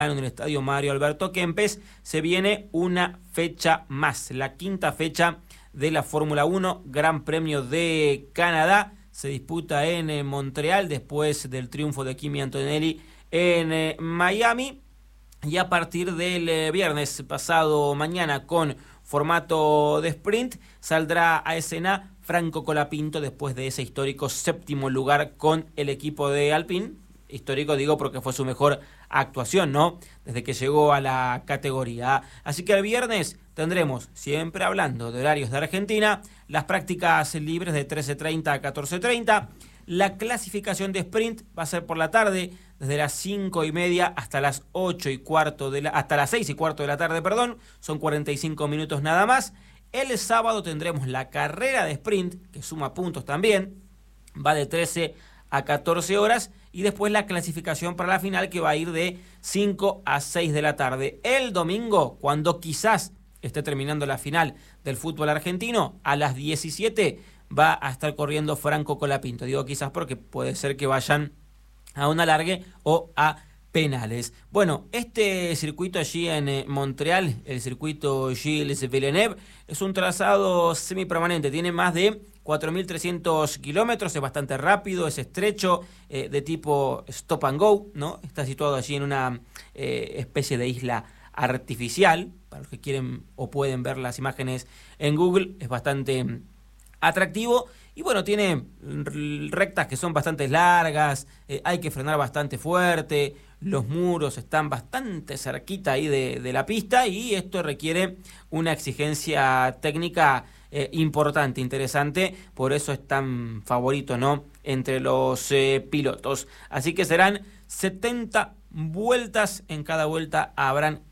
en el estadio Mario Alberto Kempes, se viene una fecha más, la quinta fecha de la Fórmula 1, Gran Premio de Canadá, se disputa en Montreal después del triunfo de Kimi Antonelli en Miami, y a partir del viernes pasado mañana con formato de sprint saldrá a escena Franco Colapinto después de ese histórico séptimo lugar con el equipo de Alpine. Histórico digo porque fue su mejor actuación, ¿no? Desde que llegó a la categoría. Así que el viernes tendremos, siempre hablando de horarios de Argentina, las prácticas libres de 13:30 a 14:30. La clasificación de sprint va a ser por la tarde, desde las 5:30 hasta las 8:15 hasta las 6:15 de la tarde, perdón. Son 45 minutos nada más. El sábado tendremos la carrera de sprint, que suma puntos también. Va de 13 a 14 horas. Y después la clasificación para la final, que va a ir de 5 a 6 de la tarde. El domingo, cuando quizás esté terminando la final del fútbol argentino, a las 17 va a estar corriendo Franco Colapinto. Digo quizás porque puede ser que vayan a un alargue o a penales. Bueno, este circuito allí en Montreal, el circuito Gilles Villeneuve, es un trazado semipermanente, tiene más de 4.300 kilómetros, es bastante rápido, es estrecho, de tipo stop and go, ¿no? Está situado allí en una especie de isla artificial, para los que quieren o pueden ver las imágenes en Google, es bastante atractivo. Y bueno, tiene rectas que son bastante largas, hay que frenar bastante fuerte, los muros están bastante cerquita ahí de la pista, y esto requiere una exigencia técnica importante, interesante, por eso es tan favorito, ¿no?, entre los pilotos. Así que serán 70 vueltas, en cada vuelta habrán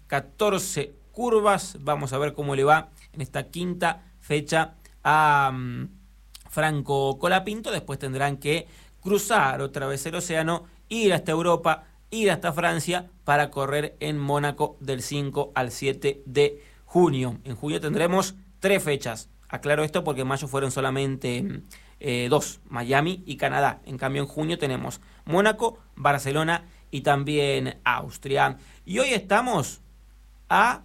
14 curvas. Vamos a ver cómo le va en esta quinta fecha a Franco Colapinto. Después tendrán que cruzar otra vez el océano, ir hasta Europa, ir hasta Francia para correr en Mónaco del 5 al 7 de junio. En junio tendremos 3 fechas. Aclaro esto porque en mayo fueron solamente 2, Miami y Canadá. En cambio en junio tenemos Mónaco, Barcelona y también Austria. Y hoy estamos a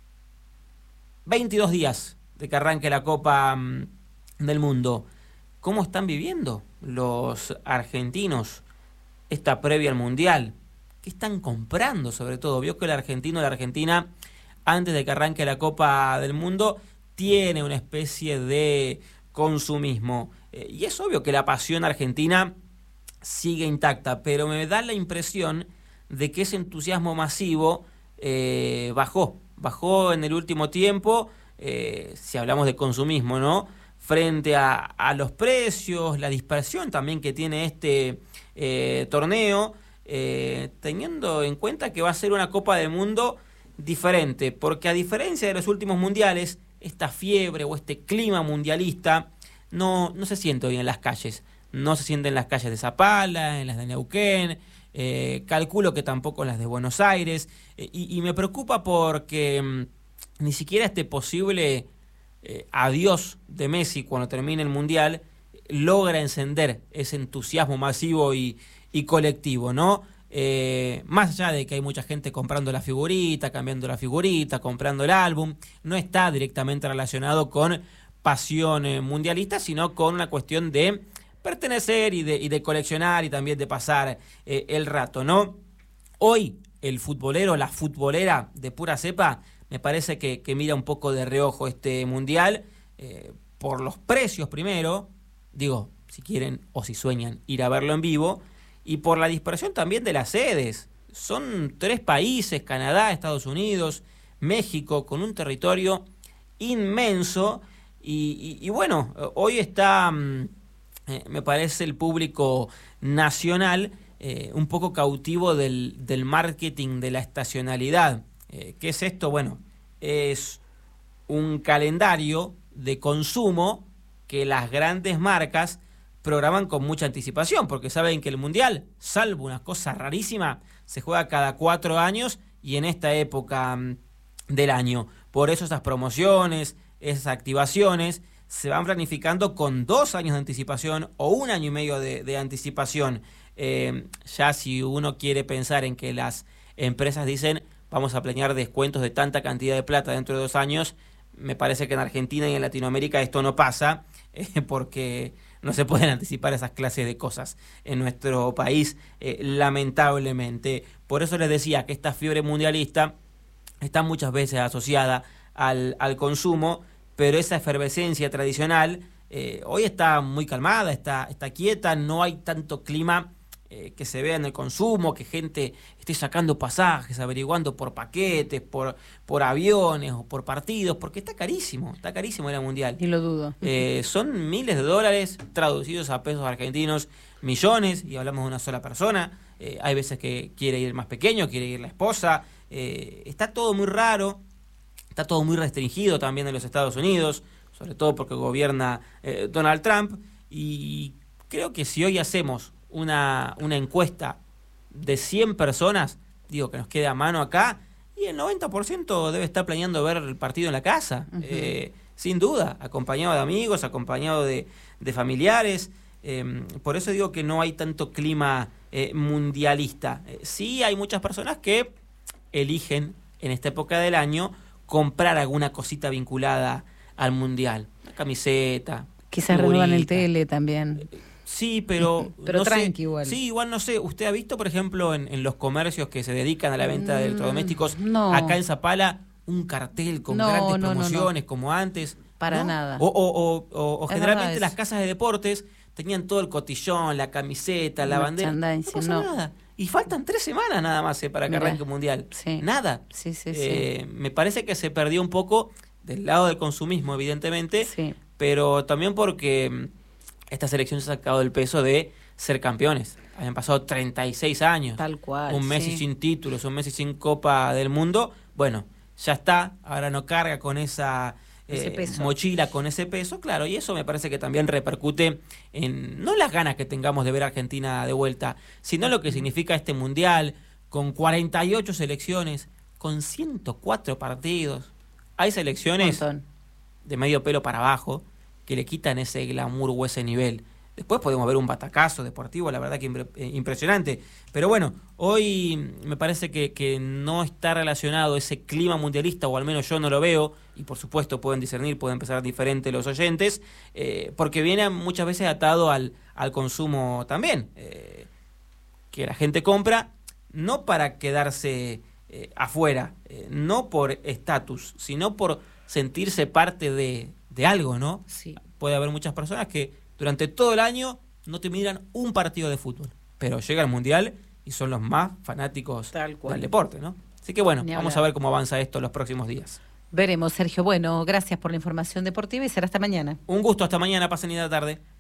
22 días de que arranque la Copa del Mundo. ¿Cómo están viviendo los argentinos esta previa al Mundial? ¿Qué están comprando sobre todo? Vio que el argentino, la Argentina, antes de que arranque la Copa del Mundo, tiene una especie de consumismo. Y es obvio que la pasión argentina sigue intacta, pero me da la impresión de que ese entusiasmo masivo bajó en el último tiempo, si hablamos de consumismo, ¿no?, frente a los precios, la dispersión también que tiene este torneo, teniendo en cuenta que va a ser una Copa del Mundo diferente, porque a diferencia de los últimos mundiales, esta fiebre o este clima mundialista no se siente hoy en las calles. No se siente en las calles de Zapala, en las de Neuquén, calculo que tampoco en las de Buenos Aires, y me preocupa porque ni siquiera este posible adiós de Messi cuando termine el Mundial logra encender ese entusiasmo masivo y colectivo, ¿no? Más allá de que hay mucha gente comprando la figurita, cambiando la figurita, comprando el álbum, no está directamente relacionado con pasión mundialista, sino con una cuestión de pertenecer y de coleccionar y también de pasar el rato, ¿no? Hoy el futbolero, la futbolera de pura cepa, me parece que mira un poco de reojo este Mundial, por los precios primero, digo, si quieren o si sueñan ir a verlo en vivo, y por la dispersión también de las sedes. Son 3 países, Canadá, Estados Unidos, México, con un territorio inmenso, y bueno, hoy está, me parece, el público nacional un poco cautivo del marketing de la estacionalidad. ¿Qué es esto? Bueno, es un calendario de consumo que las grandes marcas programan con mucha anticipación, porque saben que el Mundial, salvo una cosa rarísima, se juega cada 4 años y en esta época del año. Por eso esas promociones, esas activaciones se van planificando con 2 años de anticipación o 1 año y medio de anticipación. Ya si uno quiere pensar en que las empresas dicen vamos a planear descuentos de tanta cantidad de plata dentro de 2 años. Me parece que en Argentina y en Latinoamérica esto no pasa, porque no se pueden anticipar esas clases de cosas en nuestro país, lamentablemente. Por eso les decía que esta fiebre mundialista está muchas veces asociada al consumo, pero esa efervescencia tradicional hoy está muy calmada, está quieta, no hay tanto clima que se vea en el consumo, que gente esté sacando pasajes, averiguando por paquetes, por aviones o por partidos, porque está carísimo ir al Mundial. Y lo dudo. Son miles de dólares traducidos a pesos argentinos, millones, y hablamos de una sola persona. Hay veces que quiere ir el más pequeño, quiere ir la esposa. Está todo muy raro, está todo muy restringido también en los Estados Unidos, sobre todo porque gobierna Donald Trump, y creo que si hoy hacemos una encuesta de 100 personas, digo que nos quede a mano acá, y el 90% debe estar planeando ver el partido en la casa, sin duda, acompañado de amigos, acompañado de familiares. Por eso digo que no hay tanto clima mundialista. Sí hay muchas personas que eligen en esta época del año comprar alguna cosita vinculada al Mundial, una camiseta, quizás renuevan el tele también. Sí, pero no tranqui, igual. Sí, igual no sé. ¿Usted ha visto, por ejemplo, en los comercios que se dedican a la venta de electrodomésticos, acá en Zapala, un cartel con grandes promociones como antes? Para nada. O generalmente las casas de deportes tenían todo el cotillón, la camiseta, la bandera. No pasa nada. Y faltan 3 semanas nada más para que arranque el Mundial. Sí. Nada. Sí. Me parece que se perdió un poco del lado del consumismo, evidentemente, pero también porque esta selección se ha sacado el peso de ser campeones. Habían pasado 36 años. Tal cual. Un Messi sin títulos, un Messi sin Copa del Mundo. Bueno, ya está. Ahora no carga con esa mochila, con ese peso. Claro, y eso me parece que también repercute en no las ganas que tengamos de ver a Argentina de vuelta, sino lo que significa este Mundial, con 48 selecciones, con 104 partidos. Hay selecciones de medio pelo para abajo que le quitan ese glamour o ese nivel. Después podemos ver un batacazo deportivo, la verdad que impresionante. Pero bueno, hoy me parece que no está relacionado ese clima mundialista, o al menos yo no lo veo, y por supuesto pueden discernir, pueden pensar diferente los oyentes, porque viene muchas veces atado al consumo también. Que la gente compra no para quedarse afuera, no por estatus, sino por sentirse parte de algo, ¿no? Sí. Puede haber muchas personas que durante todo el año no te miran un partido de fútbol, pero llega el Mundial y son los más fanáticos del deporte, ¿no? Así que bueno, vamos a ver cómo avanza esto los próximos días. Veremos, Sergio. Bueno, gracias por la información deportiva y será hasta mañana. Un gusto, hasta mañana, pasen linda tarde.